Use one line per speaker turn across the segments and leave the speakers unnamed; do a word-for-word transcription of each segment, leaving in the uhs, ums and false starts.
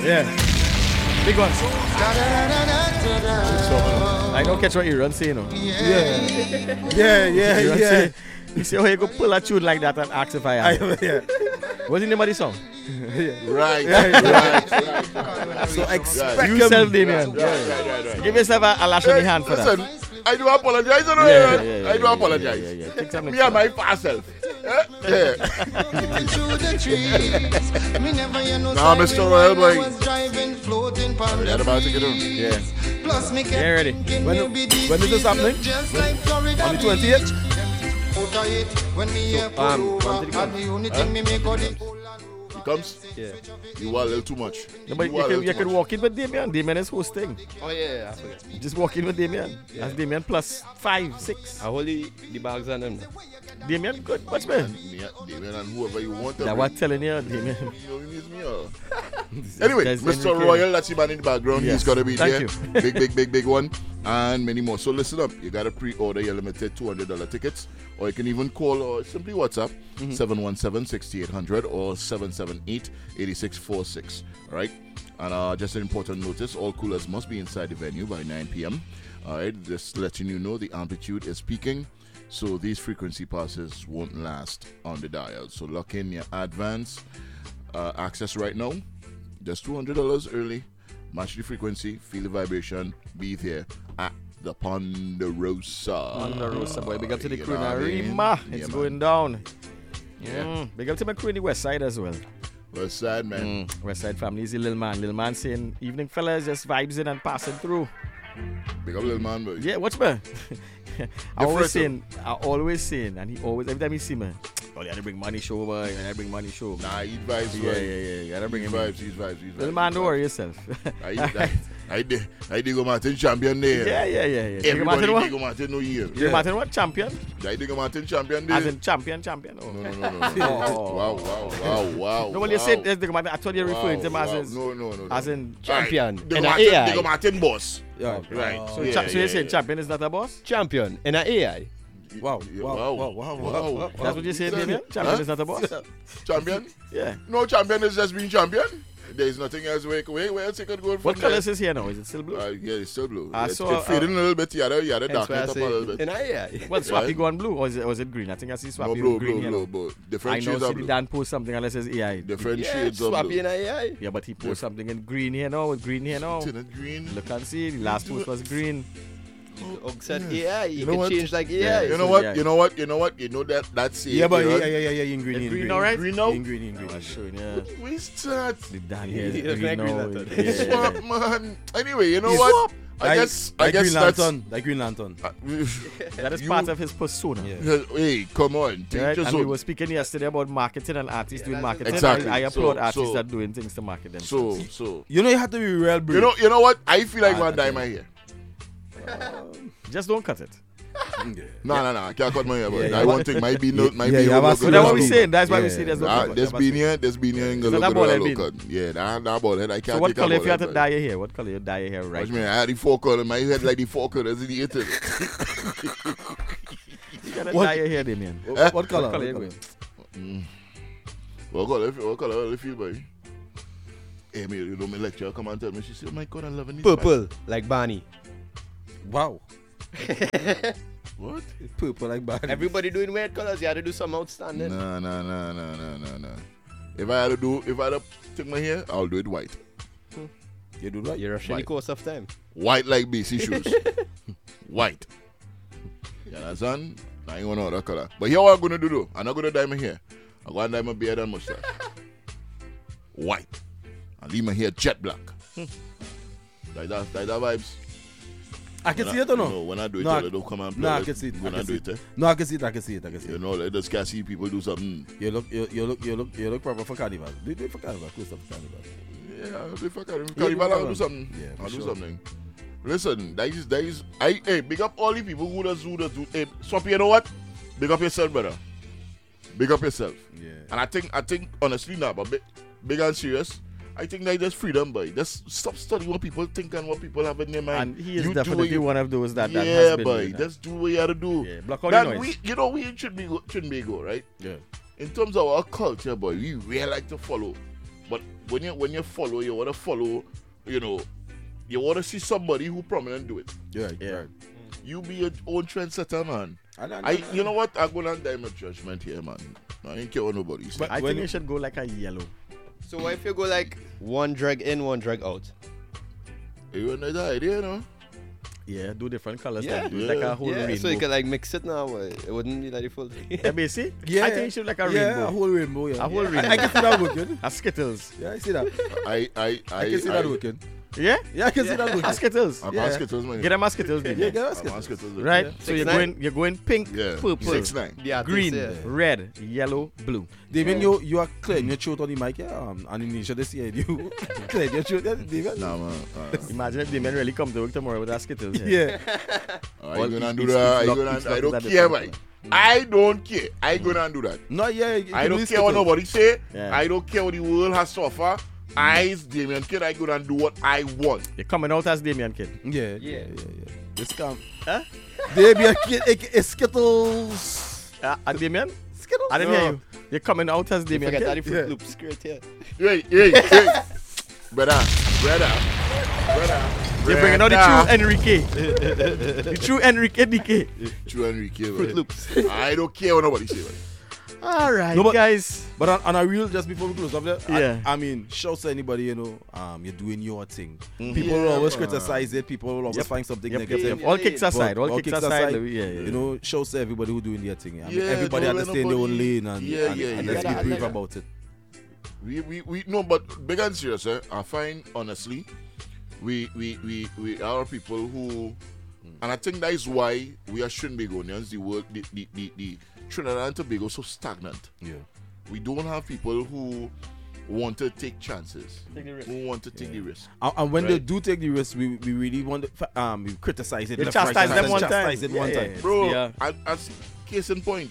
Yeah. Big one.
I don't catch what you run say, you know.
Yeah. Yeah, yeah,
You run
yeah.
say, you say, oh, you go pull a tune like that and ask if I
I,
am.
yeah.
What's the name of the song?
Right,
Yeah,
right,
yeah.
right, right.
So expect
You
him.
self, Damien.
Right, right, right, right.
Give yourself a, a lash on the
Hey,
hand for
listen,
that.
I do apologize. You know,
Yeah,
yeah,
yeah, yeah,
I do
yeah,
apologize.
yeah, yeah, yeah. Take some
Me
next
and my fast self. Yeah. yeah. Nah, Mister Royal boy. Are you about to get on?
Yeah. Yeah, ready.
When, when is this happening? On the twentieth?
Um, come to the gun.
He comes.
Yeah.
You are a little too much.
No, but
You
you
are a
can,
little
you
too
can
much.
walk in with Damien. Damien is hosting.
Oh yeah, I forget.
Just walk in with Damien. That's Damien plus five, six.
I hold the, the bags on them.
Damien, good. What's man?
Yeah, Damien and whoever you want to
That
bring.
what telling you, Damien.
You know, he needs me, uh. Anyway,
Guys,
Mister
Henry
Royal, that's the man in the background.
Yes.
He's going to be
Thank
there.
you.
Big, big, big, big one. And many more. So listen up. You got to pre-order your limited two hundred dollars tickets. Or you can even call or simply WhatsApp
Mm-hmm.
seven one seven, six eight zero zero or seven seven eight, eight six four six. All right. And uh, just an important notice, all coolers must be inside the venue by nine p.m. All right. Just letting you know the amplitude is peaking. So these frequency passes won't last on the dial. So lock in your advance uh, access right now. Just two hundred dollars early. Match the frequency, feel the vibration, be there at the Ponderosa.
Ponderosa, boy. Big up to the
You
crew
know
in
what I mean?
Arima.
Yeah,
It's
man.
going down.
Yeah.
Mm. Big up to my crew in the West Side as well.
West Side, man.
Mm. West Side family is the little man. Little man saying, evening fellas, just vibes in and passing through.
Big up, little man, boy.
Yeah, what's man? I always
Different,
saying, I always saying, and he always, every time he see me, oh, you gotta bring money show, boy. You gotta bring money show.
Nah, he vibes,
Yeah,
boy.
yeah, yeah. You gotta bring
He's
him in.
vibes, he's vibes, he's vibes.
Little man, don't worry yourself.
I, I, I, did, I did go Martin champion there.
Yeah, yeah, yeah, yeah. Digger
Everybody
Martin
did
what?
go Martin no year.
Digger Martin what? Champion?
I did go Martin champion there.
As in champion, champion. Oh.
No, no, no, no. no.
Oh.
Wow, wow, wow, wow.
No, when
wow.
you said there's Digger Martin, I thought you were referring to him
wow,
as,
wow.
in-
No, no, no. no.
as in
Champion.
Right. Diggo
And a
Martin,
A I.
Diggo Martin boss.
Yeah.
Right.
Uh,
So,
Yeah,
cha- so
yeah,
you're saying
yeah.
champion is not a boss?
Champion and an A I.
Wow,
Yeah,
wow, wow, wow, wow, wow.
That's what you say,
Huh?
Damien? Champion is not a boss?
Champion?
Yeah.
No, champion is just being champion. There is nothing else. Wait, wait, where else you could go from
What
there?
color is his here now? Is it still blue?
Uh, yeah, it's still blue.
I
it's
saw,
it's fading
uh,
a little bit. You had to, you had to
Hence
darken
why I
it up a
say
little bit.
an A I.
well, Swappy
right.
gone blue or is it, or is it green? I think I see Swappy
No, blue,
green
blue,
here
blue,
now.
blue.
I
Different
know
shades
see
of
the
blue.
Dan post something unless it's A I.
Different
Yeah,
shades of
Swappy
blue.
and A I.
Yeah, but he post something in green here now with green here now.
Lieutenant Green.
Look and see, the last post was green.
Og said A I. You,
You know
can
what?
change like A I.
Yeah,
You
so
know what?
yeah.
You know what? You know what? You know that that's it.
Yeah, but
you know?
yeah, yeah, yeah, yeah, in green,
It's
in
green
green.
alright?
Green now?
In green, in green.
Oh, sure, yeah.
Where's that?
The Dan here is
He doesn't
green
agree
now.
with that.
Yeah, yeah,
Swap,
yeah.
man. Anyway, you know
He's
what?
swap.
I
Like-
guess. I
like
guess
Green
that's.
Lantern. Like Green Lantern.
That is
You-
part of his persona.
Yeah.
Hey, come on. Take
Right?
your
And we
zone.
were speaking yesterday about marketing and artists doing marketing.
Exactly.
I, I applaud
So-
artists
so-
that doing things to market them.
So, so.
You know you have to be real brave.
You know, you know what? I feel like
Ah,
one
okay.
dime here.
Just don't cut it.
Yeah.
No, no, no. I can't cut my hair. but
Yeah,
I
yeah.
want to might be no, might
Yeah,
be
you
no
have a
local
So that's what we're
local.
saying. That's why we
Yeah.
say there's no
Ah,
cut.
There's been here, there's been here in the
Is that
local
ball head
local. Yeah, that that ball head. I
So
can't
what
take a
color if
ball
you had
head,
to
but-
dye your hair? What color you dye your hair right?
Watch me, I had the four color. My head like the four colors in the eight.
You gotta
What-
dye your hair, Damien.
What,
Eh?
what color?
What color you
What
going?
What color? if- What color? What feel, boy? Hey, me, you know me lecture. Come and tell me. She said, "Oh my God, I'm loving this."
Purple, like Barney.
Wow.
What?
Purple like bad.
Everybody doing weird colors. You had to do something outstanding.
No, no, no, no, no, no, no. If I had to do, if I had to take my hair, I'll do it white.
You do that?
You're rushing the
White.
course of time.
White like B C shoes. White. You understand? I ain't gonna know that color. But here what I'm gonna do though. I'm not gonna dye my hair. I'm gonna dye my beard and mustache. White. And leave my hair jet black. like that, like that vibes.
I can
When
see
I-
it or no?
No, when I do it,
No, I-
they don't come and play.
No, I
like
can see it.
When
I
I,
can
do
see
it,
it.
eh?
No, I can see it. I can see it. I can see
You
it.
know, like just can't see people do something.
You look, you, you look, you look, you look proper for carnival. Do do it for carnival. Close up for carnival.
Yeah, if I can, if
Yeah,
Carnival,
you
I'll
can.
do something.
Yeah, for
I'll do
sure.
something. Listen, that is, that is, I, hey, big up all the people who does, who does, do, hey, Swampy, you know what? Big up yourself, brother. Big up yourself.
Yeah.
And I think, I think, honestly, now, but big, big and serious, I think that there's freedom, boy. Just stop studying what people think and what people have in their mind.
And he is
You do
definitely
what you-
one of those that, that
yeah,
has been
boy.
doing that.
Just do what you gotta do.
Yeah, block all the
That
noise.
we, you know, we should be, go- shouldn't be go, right?
Yeah.
In terms of our culture, boy, we really like to follow But when you when you follow, you want to follow, you know, you want to see somebody who prominent do it.
Yeah,
Yeah.
right.
You be your own trendsetter, man.
And, and,
I, you know what? I'm gonna die my judgment here, man. I ain't care what nobody say.
But-
I
when
think
you-
you should go like a yellow.
So what if you go like one drag in, one drag out?
You know the idea, you know?
Yeah, do different colors.
Yeah.
Then. Do like
Yeah.
a whole
Yeah,
rainbow.
so you can like mix it now. uh, It wouldn't be like the full thing.
Yeah, basically.
yeah,
I think you should like a
yeah,
rainbow.
a whole rainbow. Yeah,
A whole
yeah. I,
rainbow.
I can see that working.
A Skittles.
Yeah, I see that.
I, I, I,
I can see that working.
Yeah?
Yeah, I can see that
A
working.
Skittles.
I'm
Yeah.
asking to man.
Get them a Skittles.
Yeah,
Yeah,
get us.
I'm asking to
right?
Yeah.
So you're
nine?
going you're going pink,
Yeah.
purple,
Six nine.
The artist,
green,
yeah.
red, yellow, blue.
David, you you are clearing your throat on the mic, yeah, um, and in Asia this year, you clearing your throat, yeah, David.
Nah, man. Uh,
Imagine if the men really come to work tomorrow with a Skittles.
Yeah.
I
All
ain't gonna
each-
do
each-
that.
each
I
lock-
gonna.
each
I
lock
don't
is a
care,
different
man. I don't care. I gonna do that.
No, yeah. you
I
can
don't
do
care what
Skittles.
nobody say.
Yeah.
I don't care what the world has to offer. I's Damien Kid. I gonna do what I want.
You're coming out as Damien Kid.
Yeah, yeah,
Yeah.
yeah, yeah. This come.
Huh?
Damien Kid, aka Skittles.
Uh, uh, Damien?
Skittles.
I didn't
No.
hear you. You're coming out as
You
Damien
forget that
Kid?
the Fruit
Yeah.
Loops skirt here.
Hey, hey, hey, brother, brother, brother.
You're bringing out the
brother.
true Enrique. The true Enrique D K.
True Enrique.
Fruit
man.
Loops.
I don't care what nobody say. Man.
All right,
No, but-
guys.
But on, on a real, just before we close up there,
Yeah.
I, I mean, shouts to anybody, you know, um, you're doing your thing. People will
Yeah,
always
man.
criticize it. People will always
Yep.
find something
Yep, yep,
negative.
yep. All kicks aside.
But
All kicks aside. Yeah, yeah, yeah.
You know, shouts to everybody who doing their thing. I mean,
Yeah,
everybody
don't let
understand their own
nobody-
lane and,
Yeah,
and,
yeah,
and
yeah.
let's
Yeah,
be brave
yeah.
about it.
We, we, we, no, but big and serious, eh? I find, honestly, we, we, we, we are people who, and I think that is why we are Trinbagonians, the work, the, the, the, the Trinidad and Tobago so stagnant.
Yeah.
We don't have people who want to take chances, who want to take the risk.
And, and when they
Right.
do take the risk, we, we really want to um, we criticize it.
You
left, right,
chastise
center,
them one time.
chastise it
Yeah,
one
yeah,
time.
yeah.
Bro,
Yeah.
as, as case in point,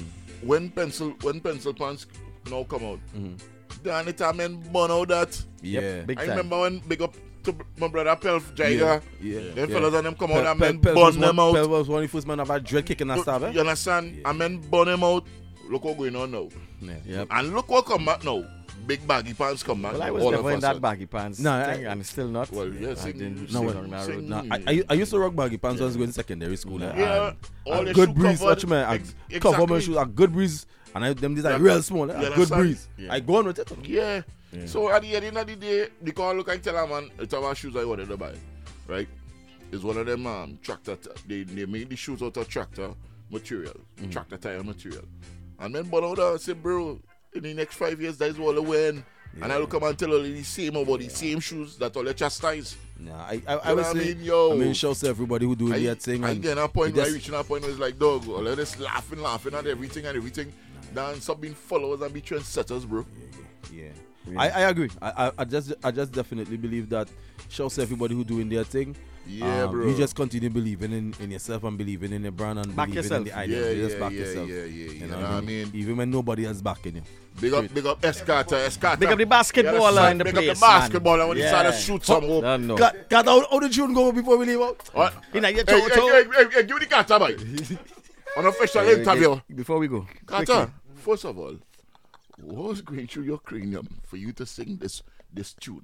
when pencil when pencil pants now come out, damn it, I mean, burn out that.
Yeah.
Big
I
time.
remember when big up to my brother Pelf Jaiga,
Yeah.
them
yeah.
fellas and them come
Pel-
out and
Pel-
men
Pel
burn
was
them
one-
out.
Pel was one of the first men about dread kicking that stab, eh?
You understand? And men burn them out. Look what going on now.
Yeah.
Yep.
And look what come back now. Big baggy pants come back.
Well, I
now,
was
all
never
of
in
a
that
sudden.
baggy pants
Nah,
thing,
I-
and still not.
Well, yeah,
I
sing-
didn't.
No,
sing-
well,
no, no,
sing-
no, I, I, I used to rock baggy pants when I was going to secondary school. eh,
Yeah,
and-
all
and
the
good
shoe
breeze,
covered,
watch me. I
ex-
cover my
exactly.
shoes, a good breeze, and I them these are
Yeah.
real small. Eh,
You
a good
understand?
breeze.
Yeah.
I go on with it.
Yeah. So at the end of the day, the car look like tell a man, it's our shoes I wanted to buy. Right? It's one of them um, tractor, t- they, they made the shoes out of tractor material,
Mm.
tractor tire material. And then but out there, I say, bro, in the next five years, that is all the wearing. And I will come and tell all the same about the same shoes that all the chastise.
Nah, I, I, I
You
would
know what I
say,
mean, yo?
I mean, shouts to everybody who doing
I,
their thing.
I
and
get a point
it
where I
just-
reaching a point where it's like, dog, all of this laughing, laughing at everything and everything. Then some being followers and be trendsetters, bro.
Yeah.
Yeah.
I, I agree. I, I, I just I just definitely believe that shouts to everybody who doing their thing.
Yeah,
Um,
bro.
You just continue believing in, in yourself and believing in your brand and
Back
believing
yourself.
in the
yeah,
idea. You just
yeah,
back
yeah,
yourself.
yeah, yeah, yeah.
You
You
know
know
what I mean? Even when nobody else backing you.
Big up, big up Escata, Escata.
Big up the basketballer in the
big
place,
up the basketballer when he
man.
started
Yeah.
to shoot some hope.
No, no.
Got, got how, how the tune go before we leave out?
What?
You know, you
Hey,
cho-
hey,
cho-
hey, hey, hey, give me the Carter, boy. Unofficial
Hey,
interview.
hey, Before we go.
Carter, first of all, what was going through your cranium for you to sing this this tune?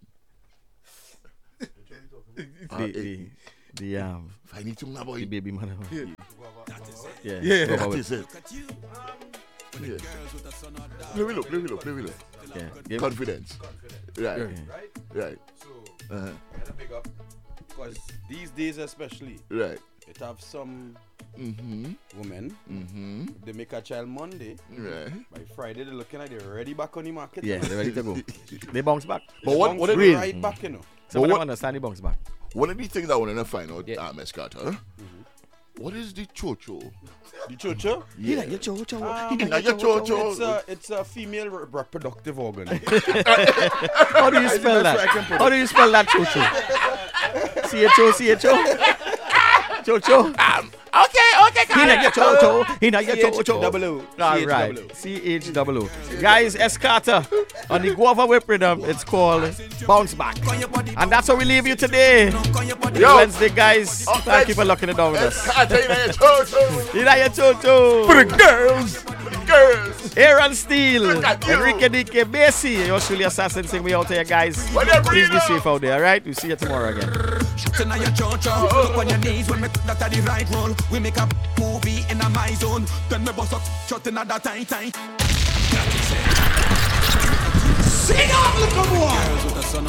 Uh,
The,
hey,
the, the, um,
if I need to know, boy.
the baby mother. Yeah.
Yeah.
Go
That
forward.
is it. Yeah. Play with look, play with look, play with look.
Yeah. Give-
Confidence. Right,
Okay.
right,
So,
uh-huh.
gotta big up. Because these days especially,
right.
it have some
Mm-hmm.
women,
Mm-hmm.
they make a child Monday,
Right.
by Friday they're looking like they're already back on the market.
Yeah, they're ready to go. They bounce back.
But what,
Bounce
what,
Real.
right back, you know.
Some of
what-
them understand they bounce back.
one of the things I want to find out,
Yeah.
uh, Miss Carter, what is the chocho?
The chocho?
Yeah.
your cho-cho.
Um,
You know, your chocho.
It's a, it's a female re- reproductive organ.
How do you spell that? How do you spell that cho-cho? C H O C H O? Cho-cho?
Um, okay, okay,
He not your cho-cho. He not your cho-cho.
Double O.
All right. C H W O. Guys, Escata on the Guava Whip Rhythm. It's called Bounce Back. And that's how we leave you today.
Yo.
Wednesday, guys.
Oh,
Thank you for locking it down with
Miss
us.
Carter, you know, your chocho.
He not your cho-cho.
For the girls. Girls.
Aaron Steele,
Look at you.
Enrique D K, Basie, yours truly Assassin, sing me out here, guys.
Whatever
Please
you
be
know.
safe out there, alright? We'll see you tomorrow again.
Shooting on your jaw, up on your knees when me that are the right roll. We make a movie in a my zone. Then me bust up, shooting at that time time. Sing up, little boy.